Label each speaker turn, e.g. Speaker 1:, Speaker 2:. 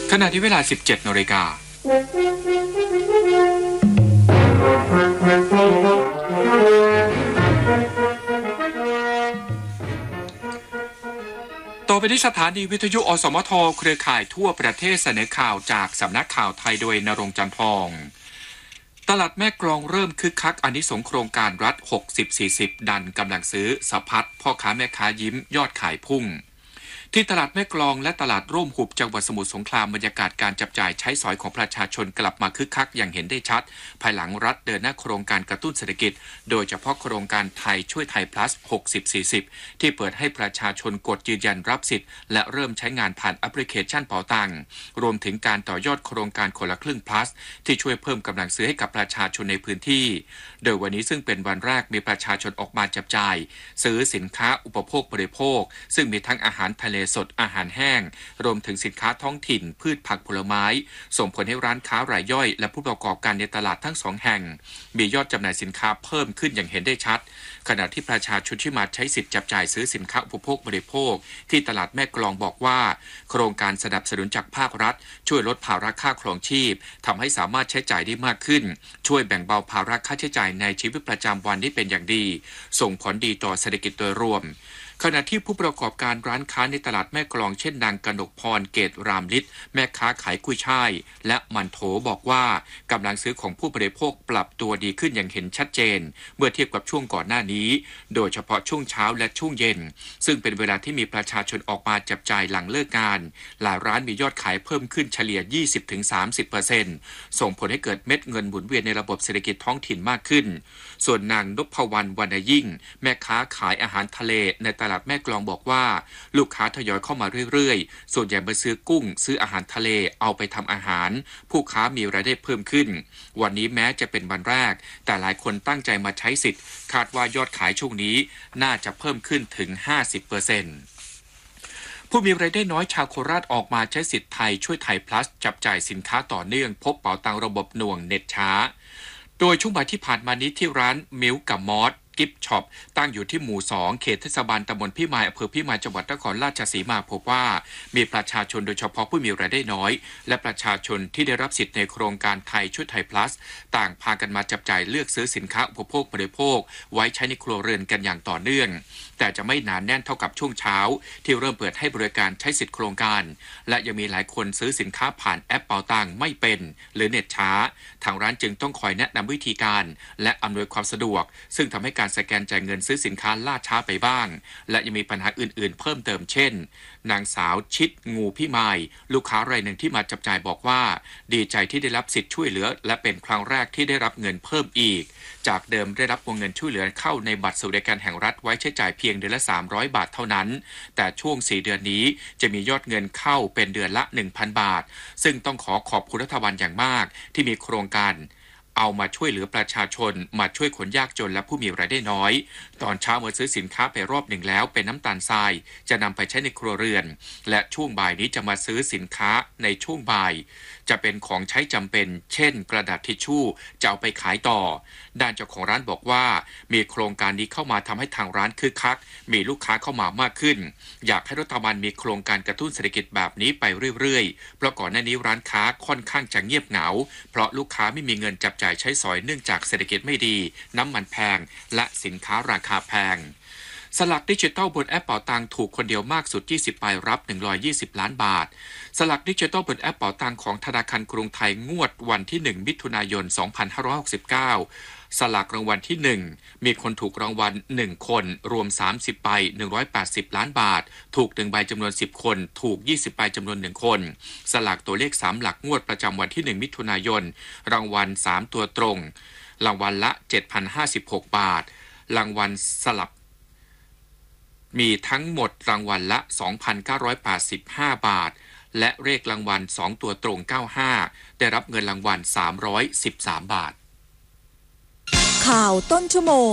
Speaker 1: ขณะที่เวลา 17 น.ต่อไปที่สถานีวิทยุอสมทเครือข่ายทั่วประเทศเสนอข่าวจากสำนักข่าวไทยโดยณรงค์จันทองตลาดแม่กลองเริ่มคึกคักอานิสงส์โครงการรัฐ 60-40 ดันกำลังซื้อสะพัดพ่อค้าแม่ค้ายิ้มยอดขายพุ่งที่ตลาดแม่กลองและตลาดร่มหุบจังหวัดสมุทรสงครามบรรยากาศการจับจ่ายใช้สอยของประชาชนกลับมาคึกคักอย่างเห็นได้ชัดภายหลังรัฐเดินหน้าโครงการกระตุ้นเศรษฐกิจโดยเฉพาะโครงการไทยช่วยไทย plus 60-40 ที่เปิดให้ประชาชนกดยืนยันรับสิทธิ์และเริ่มใช้งานผ่านแอปพลิเคชันเป๋าตังค์รวมถึงการต่อยอดโครงการคนละครึ่ง plus ที่ช่วยเพิ่มกำลังซื้อให้กับประชาชนในพื้นที่โดยวันนี้ซึ่งเป็นวันแรกมีประชาชนออกมาจับจ่ายซื้อสินค้าอุปโภคบริโภคซึ่งมีทั้งอาหารทะเลสดอาหารแห้งรวมถึงสินค้าท้องถิ่นพืชผักผลไม้ส่งผลให้ร้านค้ารายย่อยและผู้ประกอบการในตลาดทั้งสองแห่งมียอดจำหน่ายสินค้าเพิ่มขึ้นอย่างเห็นได้ชัดขณะที่ประชาชนที่มาใช้สิทธิ์จับจ่ายซื้อสินค้าอุปโภคบริโภคที่ตลาดแม่กลองบอกว่าโครงการสนับสนุนจากภาครัฐช่วยลดภาระค่าครองชีพทำให้สามารถใช้จ่ายได้มากขึ้นช่วยแบ่งเบาภาระค่าใช้จ่ายในชีวิตประจำวันได้เป็นอย่างดีส่งผลดีต่อเศรษฐกิจโดยรวมขณะที่ผู้ประกอบการร้านค้าในตลาดแม่กลองเช่นนางกนกพรเกตรามฤทธิ์แม่ค้าขายกุ้ยช่ายและมันโถบอกว่ากำลังซื้อของผู้บริโภคปรับตัวดีขึ้นอย่างเห็นชัดเจนเมื่อเทียบกับช่วงก่อนหน้านี้โดยเฉพาะช่วงเช้าและช่วงเย็นซึ่งเป็นเวลาที่มีประชาชนออกมาจับจ่ายหลังเลิกงานหลายร้านมียอดขายเพิ่มขึ้นเฉลี่ย 20-30% ส่งผลให้เกิดเม็ดเงินหมุนเวียนในระบบเศรษฐกิจท้องถิ่นมากขึ้นส่วนนางนพวรรณวรรณยิ่งแม่ค้าขายอาหารทะเลในตลาดแม่กลองบอกว่าลูกค้าทยอยเข้ามาเรื่อยๆส่วนใหญ่มาซื้อกุ้งซื้ออาหารทะเลเอาไปทำอาหารผู้ค้ามีรายได้เพิ่มขึ้นวันนี้แม้จะเป็นวันแรกแต่หลายคนตั้งใจมาใช้สิทธิ์คาดว่ายอดขายช่วงนี้น่าจะเพิ่มขึ้นถึง 50%ผู้มีรายได้น้อยชาวโคราชออกมาใช้สิทธิ์ไทยช่วยไทย plus จับจ่ายสินค้าต่อเนื่องพบเป๋าตังระบบหน่วงเน็ตช้าโดยช่วงบ่ายที่ผ่านมานี้ที่ร้านมิลกับมอสกิฟต์ช็อปตั้งอยู่ที่หมู่ 2 เขตเทศบาลตำบลพิมายอำเภอพิมายจังหวัดนครราชสีมาพบว่ามีประชาชนโดยเฉพาะผู้มีรายได้น้อยและประชาชนที่ได้รับสิทธิ์ในโครงการไทยช่วยไทย plus ต่างพากันมาจับจ่ายเลือกซื้อสินค้าอุปโภคบริโภคไว้ใช้ในครัวเรือนกันอย่างต่อเนื่องแต่จะไม่หนาแน่นเท่ากับช่วงเช้าที่เริ่มเปิดให้บริการใช้สิทธิ์โครงการและยังมีหลายคนซื้อสินค้าผ่านแอปเป๋าตังไม่เป็นหรือเน็ตช้าทางร้านจึงต้องคอยแนะนำวิธีการและอำนวยความสะดวกซึ่งทำให้การสแกนจ่ายเงินซื้อสินค้าล่าช้าไปบ้างและยังมีปัญหาอื่นๆเพิ่มเติมเช่นนางสาวชิดงูพี่ไม้ลูกค้ารายหนึ่งที่มาจับจ่ายบอกว่าดีใจที่ได้รับสิทธิ์ช่วยเหลือและเป็นครั้งแรกที่ได้รับเงินเพิ่มอีกจากเดิมได้รับวงเงินช่วยเหลือเข้าในบัตรสวัสดิการแห่งรัฐไว้ใช้จ่ายเพียงเดือนละ300 บาทเท่านั้นแต่ช่วง4 เดือนนี้จะมียอดเงินเข้าเป็นเดือนละ 1,000 บาทซึ่งต้องขอบคุณรัฐบาลอย่างมากที่มีโครงการเอามาช่วยเหลือประชาชนมาช่วยคนยากจนและผู้มีรายได้น้อยตอนเช้ามาซื้อสินค้าไปรอบหนึ่งแล้วเป็นน้ำตาลทรายจะนำไปใช้ในครัวเรือนและช่วงบ่ายนี้จะมาซื้อสินค้าในช่วงบ่ายจะเป็นของใช้จำเป็นเช่นกระดาษทิชชู่จะเอาไปขายต่อด้านเจ้าของร้านบอกว่ามีโครงการนี้เข้ามาทำให้ทางร้านคึกคักมีลูกค้าเข้ามามากขึ้นอยากให้รัฐบาลมีโครงการกระตุ้นเศรษฐกิจแบบนี้ไปเรื่อยๆเพราะก่อนหน้านี้ร้านค้าค่อนข้างจะเงียบเหงาเพราะลูกค้าไม่มีเงินจับจ่ายใช้สอยเนื่องจากเศรษฐกิจไม่ดีน้ำมันแพงและสินค้าราคาแพงสลากดิจิทัลบนแอปเป๋าตังถูกคนเดียวมากสุด20ใบรับ120 ล้านบาทสลากดิจิทัลบนแอปเป๋าตังของธนาคารกรุงไทยงวดวันที่1มิถุนายน2569สลากรางวัลที่1มีคนถูกรางวัล1คนรวม30ใบ180 ล้านบาทถูก1ใบจำนวน10คนถูก20ใบจำนวน1คนสลากตัวเลข3หลักงวดประจำวันที่1มิถุนายนรางวัล3ตัวตรงรางวัลละ 7,056 บาทรางวัลสลับมีทั้งหมดรางวัลละ 2,985 บาทและเลขรางวัล2ตัวตรง95ได้รับเงินรางวัล313 บาท
Speaker 2: ข่าวต้นชั่วโมง